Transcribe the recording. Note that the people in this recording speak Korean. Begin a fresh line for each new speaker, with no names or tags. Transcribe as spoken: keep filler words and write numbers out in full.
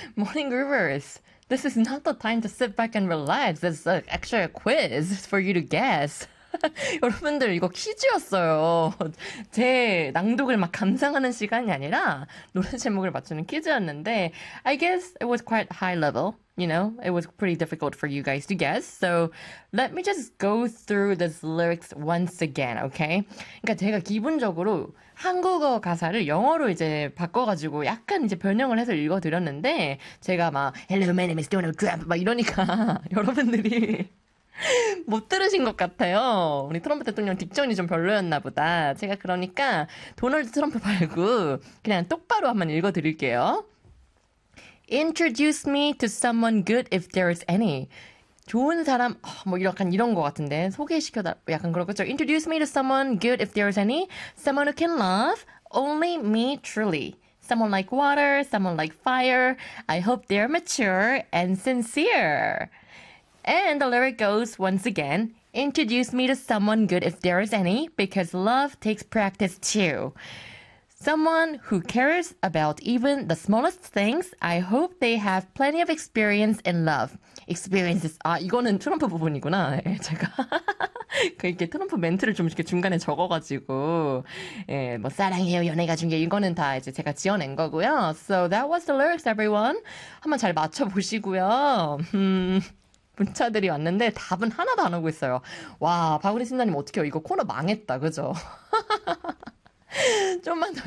Morning Rivers. This is not the time to sit back and relax. This is uh, actually a quiz for you to guess. 여러분들 이거 퀴즈였어요. 제 낭독을 막 감상하는 시간이 아니라 노래 제목을 맞추는 퀴즈였는데 I guess it was quite high level. You know, it was pretty difficult for you guys to guess. So let me just go through these lyrics once again, okay? 그러니까 제가 기본적으로 한국어 가사를 영어로 이제 바꿔가지고 약간 이제 변형을 해서 읽어드렸는데 제가 막 Hello, my name is Donald Trump 막 이러니까 여러분들이 못 들으신 것 같아요. 우리 트럼프 대통령 딕션이 좀 별로였나 보다. 제가 그러니까 도널드 트럼프 말고 그냥 똑바로 한번 읽어드릴게요. Introduce me to someone good if there's any. 좋은 사람, 뭐 약간 이런 것 같은데 소개시켜달, 약간 그런 거죠. Introduce me to someone good if there's any. Someone who can love only me truly. Someone like water, someone like fire. I hope they're mature and sincere. And the lyric goes once again, introduce me to someone good if there is any, because love takes practice too. Someone who cares about even the smallest things. I hope they have plenty of experience in love. Experiences. 아, 이거는 트럼프 부분이구나. 예, 제가. 그 이렇게 트럼프 멘트를 좀 이렇게 중간에 적어가지고, 예, 뭐, 사랑해요, 연애가 중요해. 이거는 다 이제 제가 지어낸 거고요. So that was the lyrics, everyone. 한번 잘 맞춰보시고요. 음. 문자들이 왔는데 답은 하나도 안 오고 있어요. 와, 박우리 신사님 어떡해요? 이거 코너 망했다, 그죠? 좀만 더